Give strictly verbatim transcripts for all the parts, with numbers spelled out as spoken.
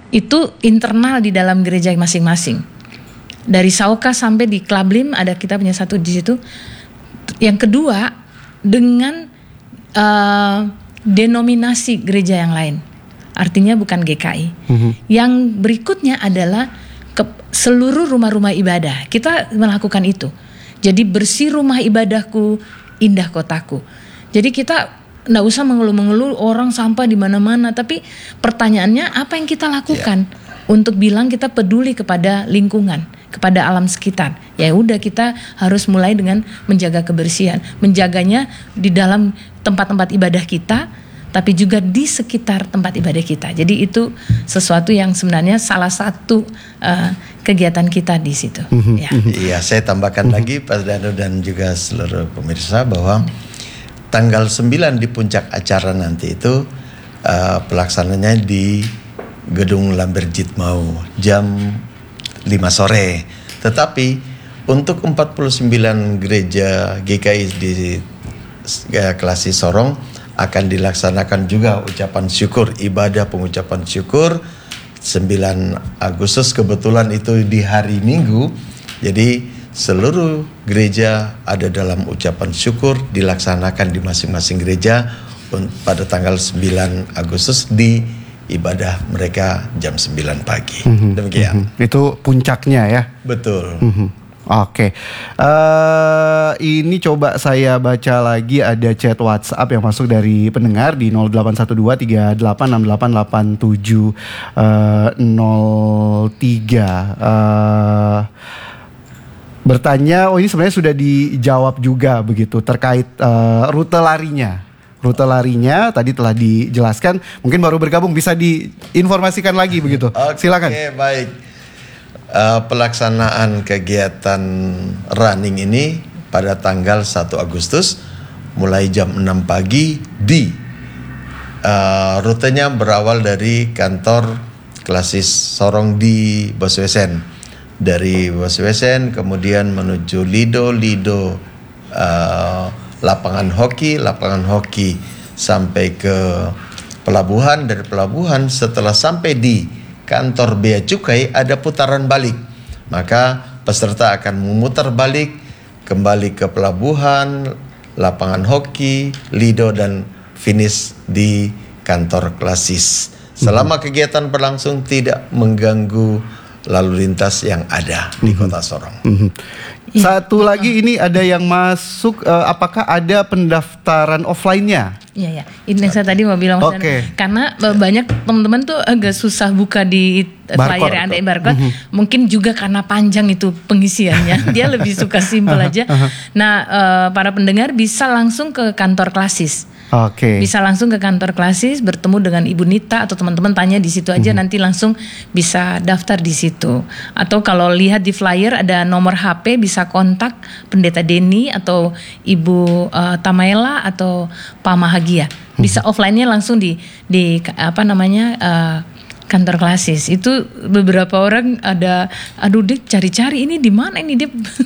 Itu internal di dalam gereja masing-masing. Dari Sauka sampai di Klablim ada kita punya satu di situ. Yang kedua dengan uh, denominasi gereja yang lain. Artinya bukan G K I. Mm-hmm. Yang berikutnya adalah ke seluruh rumah-rumah ibadah. Kita melakukan itu. Jadi bersih rumah ibadahku, indah kotaku. Jadi kita nggak usah mengeluh-mengeluh orang sampah di mana-mana. Tapi pertanyaannya apa yang kita lakukan yeah. untuk bilang kita peduli kepada lingkungan, kepada alam sekitar. Ya udah, kita harus mulai dengan menjaga kebersihan, menjaganya di dalam tempat-tempat ibadah kita, tapi juga di sekitar tempat ibadah kita. Jadi itu sesuatu yang sebenarnya salah satu uh, kegiatan kita di situ. Mm-hmm. Ya. Iya, saya tambahkan mm-hmm. lagi Pak Danu dan juga seluruh pemirsa bahwa tanggal sembilan di puncak acara nanti itu uh, pelaksananya di Gedung Lamberjit Mau jam lima sore. Tetapi untuk empat puluh sembilan gereja G K I di uh, Klasi Sorong akan dilaksanakan juga ucapan syukur, ibadah pengucapan syukur sembilan Agustus, kebetulan itu di hari Minggu. Jadi seluruh gereja ada dalam ucapan syukur dilaksanakan di masing-masing gereja pada tanggal sembilan Agustus di ibadah mereka jam sembilan pagi. Mm-hmm. Demikian. Mm-hmm. Itu puncaknya ya. Betul. Mm-hmm. Oke, okay. uh, ini coba saya baca lagi, ada chat WhatsApp yang masuk dari pendengar di nol delapan satu dua tiga delapan enam delapan delapan tujuh nol tiga. Uh, bertanya, oh ini sebenarnya sudah dijawab juga begitu terkait uh, rute larinya. Rute larinya tadi telah dijelaskan, mungkin baru bergabung bisa diinformasikan lagi begitu. Oke, silakan. Oke, baik. Uh, pelaksanaan kegiatan running ini pada tanggal satu Agustus mulai jam enam pagi di uh, rutenya berawal dari kantor Klasis Sorong di Boswesen. Dari Boswesen kemudian menuju Lido, Lido uh, lapangan hoki, lapangan hoki sampai ke pelabuhan, dari pelabuhan setelah sampai di kantor Bea Cukai ada putaran balik. Maka peserta akan memutar balik kembali ke pelabuhan, lapangan hoki, Lido dan finish di kantor Klasis. Selama mm-hmm. kegiatan berlangsung tidak mengganggu lalu lintas yang ada mm-hmm. di Kota Sorong. Mm-hmm. Satu lagi ini ada yang masuk, uh, apakah ada pendaftaran offline-nya? Iya ya, ini yang saya tadi mau bilang Mas okay. Dan, karena uh, banyak teman-teman tuh agak susah buka di flyer yang ada barcode. Mm-hmm. Mungkin juga karena panjang itu pengisiannya, dia lebih suka simpel aja. Nah, uh, para pendengar bisa langsung ke kantor Klasis. Oke. Okay. Bisa langsung ke kantor Klasis, bertemu dengan Ibu Nita atau teman-teman tanya di situ aja, mm-hmm. nanti langsung bisa daftar di situ. Atau kalau lihat di flyer ada nomor H P, bisa kontak Pendeta Denny atau Ibu uh, Tamaela atau Pak Mahagia. Bisa mm-hmm. offline-nya langsung di di apa namanya uh, kantor Klasis. Itu beberapa orang ada, aduh Dik cari-cari ini di mana ini dia.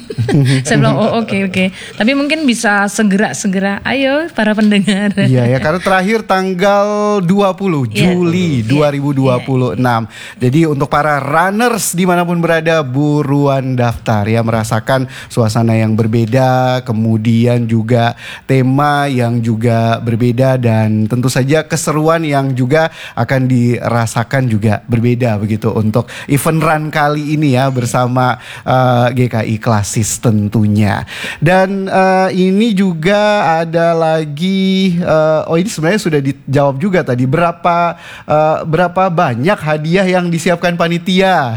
Saya bilang oh oke okay, oke. Okay. Tapi mungkin bisa segera-segera, ayo para pendengar. Iya ya, karena terakhir tanggal dua puluh Juli yeah. dua ribu dua puluh enam. Yeah. Jadi untuk para runners dimanapun berada, buruan daftar ya, merasakan suasana yang berbeda, kemudian juga tema yang juga berbeda, dan tentu saja keseruan yang juga akan dirasakan juga berbeda begitu untuk event run kali ini ya, bersama uh, G K I Klasis tentunya. Dan uh, ini juga ada lagi uh, oh ini sebenarnya sudah dijawab juga tadi, berapa uh, berapa banyak hadiah yang disiapkan panitia.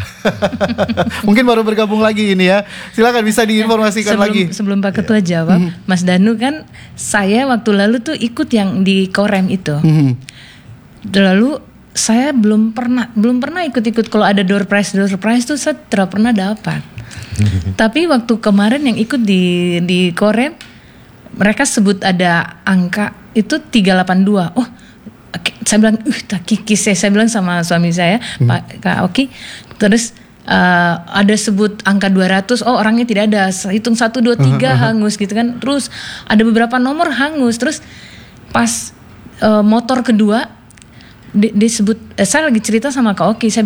Mungkin baru bergabung lagi ini ya, silakan bisa diinformasikan sebelum, lagi. Sebelum Pak Ketua jawab, mm-hmm. Mas Danu, kan saya waktu lalu tuh ikut yang di Korem itu. Mm-hmm. Lalu saya belum pernah belum pernah ikut-ikut kalau ada door prize door prize tuh saya tidak pernah dapat. Tapi waktu kemarin yang ikut di di Korem, mereka sebut ada angka itu tiga delapan dua. Oh, saya bilang, "Uh, tak kikis saya." Saya bilang sama suami saya, hmm. Pak Kak Oki. Terus uh, ada sebut angka dua ratus. Oh, orangnya tidak ada. Hitung satu dua tiga hangus gitu kan. Terus ada beberapa nomor hangus. Terus pas uh, motor kedua disebut, eh, saya lagi cerita sama Kak Oki, saya